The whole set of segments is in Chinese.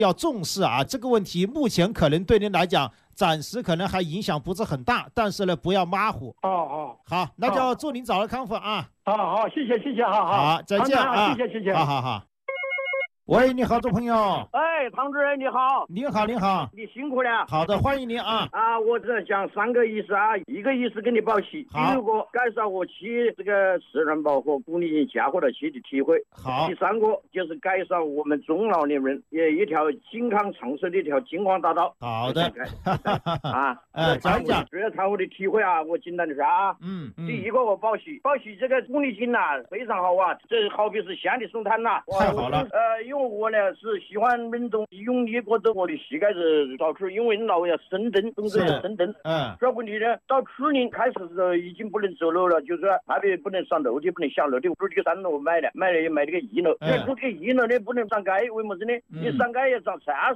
要重视啊。这个问题目前可能对您来讲暂时可能还影响不是很大，但是呢不要马虎。好，那就祝您早日康复啊。 好，谢谢，好， 再见啊， 谢谢， 好。喂，你好，这朋友。 哎，唐主任你好。 您好， 你辛苦了。 好的，欢迎您啊。 我这讲3个意思啊，一个意思给你报喜，第二个介绍我骑这个自然保护鼓励驾驶的骑的体会。 好， 第3个就是介绍我们中老年人也一条健康长寿的一条金光大道。 好的。 讲，主要谈我的体会啊，我简单的说啊。第一个我报喜这个鼓励金呐非常好啊，这好比是向的松滩呐。 太好了。 因为我呢是喜欢运动，用力过度我的膝盖是到处，因为老要深蹲，动作要深蹲。这问题呢，到去年开始的时候已经不能走路了，就是说特别不能上楼梯，不能下楼梯。我这个3楼买了也买这个1楼。这个1楼呢不能上街，为么子呢？你上街要上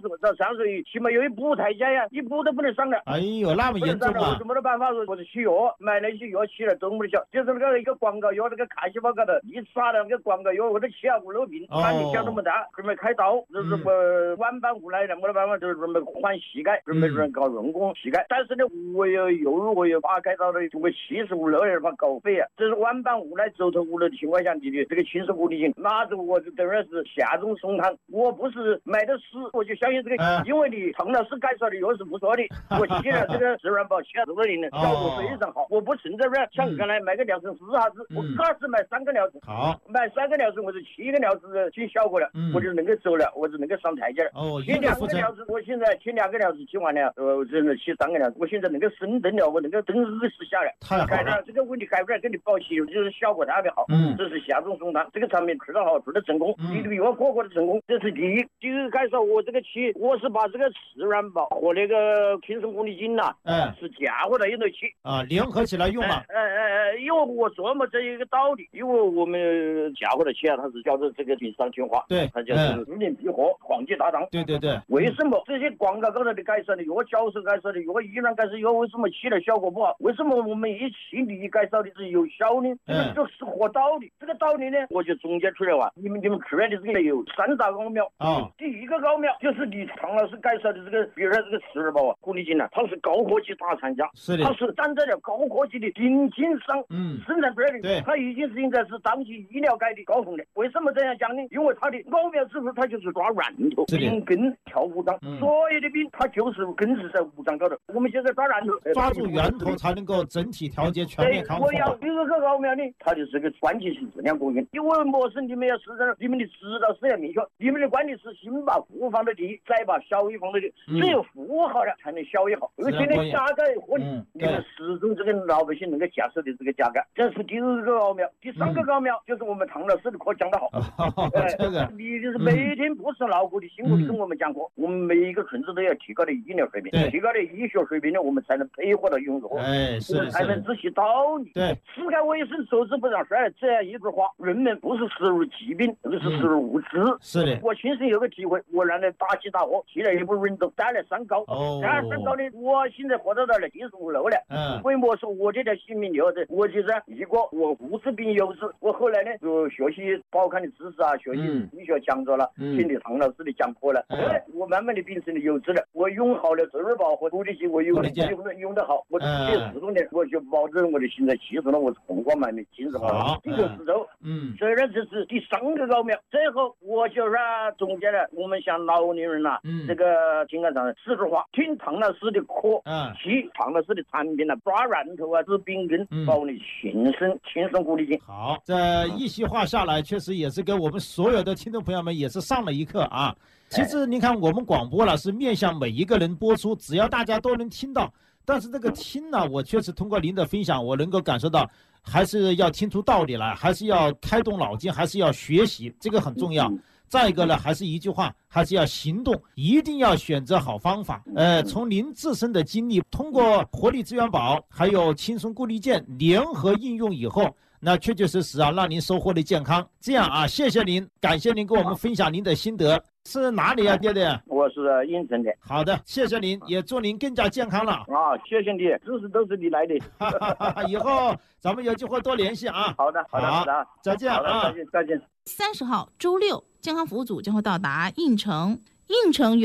30岁，起码有一步台阶呀，一步都不能上了。 哎呦，那么严重啊！ 我就没得办法，我是吃药，买那些药吃了都没得效。就是那个一个广告药，那个看细胞高头一撒了那个广告药，我都吃了5-6瓶，反正效都没大，准备开刀，就是晚班无奈了，没得办法，就是准备换膝盖，准备搞人工膝盖。但是呢，我又把开刀的通过75-60把稿费啊，这是晚班无奈走投无路的情况下，你的这个轻松鼓励金，那着我就等于是下中送汤。我不是买的屎，我就相信这个，因为你唐老师介绍的药是不错的，我骑了这个自然保骑了多年了，效果非常好。我不存在像原来买个疗程4下子，我开始买3个疗程，买3个疗程我是7个疗程进效果了，我就能够走了，我就能够上台阶了。骑2个疗程，我现在骑2个疗程骑完了，真的骑3个疗程，我现在能够深蹲了，我能够蹲20下了。 太好了， 这个问题改不了，跟你报喜，就是效果特别好。这是下中送汤，这个产品吃得好，吃得成功，你比我个的成功，这是第一。第二介绍我这个骑，我是把这个自然保和那个轻松鼓励金呐，是结合在一起骑联合起来用嘛。 因为我琢磨这一个道理，因为我们结合的骑啊，它是叫做这个锦上添花， 对， 它叫做四面闭合，黄金搭档。 对。 为什么这些广告高头的介绍的药，教授介绍的药，医院介绍药，为什么骑了效果不好？为什么我们一起你介绍的是有效呢？这个就是合道理。这个道理呢，我就总结出来了。你们吃来的这个有3大奥妙。第一个奥妙就是你唐老师介绍的这个，比如说这个自然保鼓励金呢，它是高科技大厂家， 是的， 它是站在了高科技的顶尖上生产出来的， 对， 它已经是应该是当今医疗界的高峰了。为什么这样讲呢？因为它的奥妙之处，它就是抓源头，病根跳五脏，所有的病它就是根是在五脏高头。我们现在抓源头， 抓住源头才能够整体调节全面康复。 我要第二个奥妙呢，它的这个关键是质量供应。因为模式你们要实证，你们的指导是要明确，你们的管理是先把服务放在第一，再把效益放在第一，只有服务好了才能效益好。而且呢，价格合理，你们始终这个老百姓能够接受的这个价格，这是第二个奥妙。第3个奥妙就是我们唐老师的课讲得好，你就是每天不是劳苦的辛苦的跟我们讲课，我们每一个村子都要提高的医疗水平，提高的医学水平呢，我们才能配合到用药，我们才能知其道理。 对， 世界卫生组织不让说这样一句话，人们不是死于疾病，而是死于无知。 是的， 我亲身有个体会，我原来大起大落，起来一步运动，带来三高，三高呢，我现在活到了75了了。为么说我这条性命留着？我就是一个我无知并有知，我后来呢就学习高康的知识啊，学习医学讲座了，听李唐老师的讲课了，我慢慢的变成了有知了。我用好了自然保护鼓励金，我用得好，我这10多年我就保证我的现在骑上了我是红光满面，精神好，这个是走。虽然这是第3个奥妙，最后我就是总结了，我们像老年人呐，这个情感上4句话，听唐老师的课，骑唐老师的产品啊，抓源头啊，治病根，把我的轻松鼓励金。 好，这一席话下来，确实也是给我们所有的听众朋友们也是上了一课啊。其实您看，我们广播了是面向每一个人播出，只要大家都能听到。但是这个听呢，我确实通过您的分享，我能够感受到，还是要听出道理来，还是要开动脑筋，还是要学习，这个很重要。再一个呢，还是一句话，还是要行动，一定要选择好方法。从您自身的经历，通过活力资源宝还有轻松固力健联合应用以后，那确确实实啊，让您收获了健康。这样啊，谢谢您，感谢您跟我们分享您的心得。是哪里啊，爹爹？ 我是应城的。 好的，谢谢您，也祝您更加健康了。 啊，谢谢你，知识都是你来的。 以后咱们有机会多联系啊。 好的， 再见啊， 再见。 30号周六，健康服务组将会到达应城应承